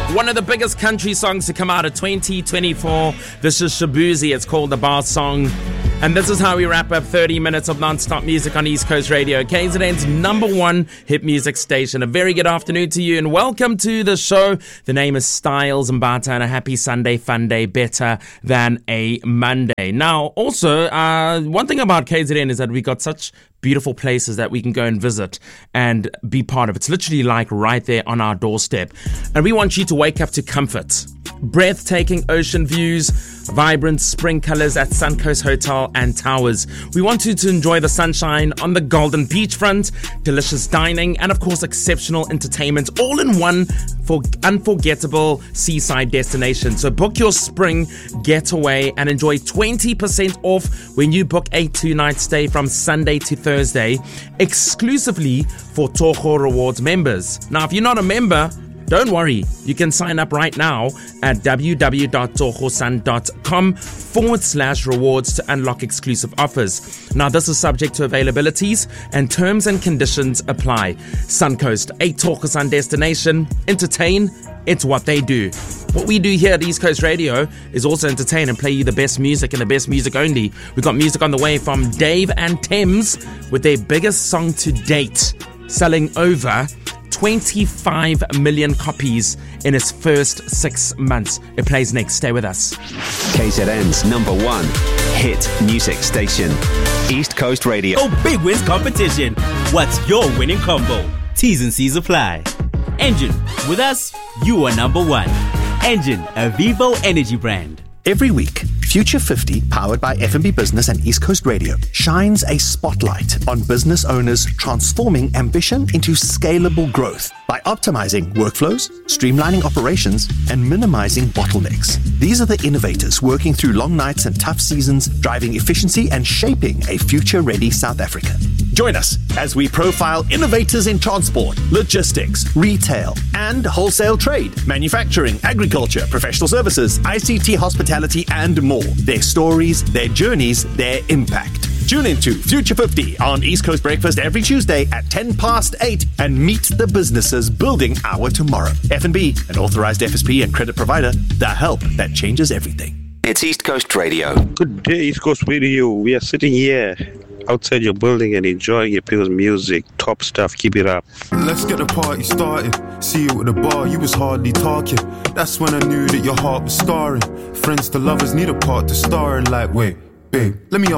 One of the biggest country songs to come out of 2024. This is Shabuzi. It's called The Bar Song. And this is how we wrap up 30 minutes of non-stop music on East Coast Radio, KZN's #1 hit music station. A very good afternoon to you and welcome to the show. The name is Styles Mbata and a happy Sunday fun day, better than a Monday. Now, also, one thing about KZN is that we got such beautiful places that we can go and visit and be part of. It's literally like right there on our doorstep. And we want you to wake up to comfort. Breathtaking ocean views, vibrant spring colors at Suncoast Hotel and Towers. We want you to enjoy the sunshine on the golden beachfront, delicious dining, and of course exceptional entertainment, all in one for unforgettable seaside destination. So book your spring getaway and enjoy 20% off when you book a 2-night stay from Sunday to Thursday, exclusively for Toho Rewards members. Now, if you're not a member, don't worry, you can sign up right now at www.tohosan.com/rewards to unlock exclusive offers. Now, this is subject to availabilities and terms and conditions apply. Suncoast, a Tohosan destination. Entertain, it's what they do. What we do here at East Coast Radio is also entertain and play you the best music and the best music only. We've got music on the way from Dave and Thames with their biggest song to date, selling over 25 million copies in its first 6 months. It plays next. Stay with us. KZN's #1 hit music station, East Coast Radio. Oh, big wins competition. What's your winning combo? T's and C's apply. Engine. With us, you are #1. Engine, a Vivo energy brand. Every week, Future 50, powered by F&B Business and East Coast Radio, shines a spotlight on business owners transforming ambition into scalable growth by optimizing workflows, streamlining operations, and minimizing bottlenecks. These are the innovators working through long nights and tough seasons, driving efficiency and shaping a future-ready South Africa. Join us as we profile innovators in transport, logistics, retail, and wholesale trade, manufacturing, agriculture, professional services, ICT, hospitality, and more. Their stories, their journeys, their impact. Tune into Future 50 on East Coast Breakfast every Tuesday at 8:10 and meet the businesses building our tomorrow. F&B, an authorized FSP and credit provider, the help that changes everything. It's East Coast Radio. Good day, East Coast Radio. We are sitting here outside your building and enjoying your people's music. Top stuff. Keep it up. Let's get the party started. See you at the bar, you was hardly talking. That's when I knew that your heart was scarring. Friends to lovers need a part to star in. Like, wait, babe, let me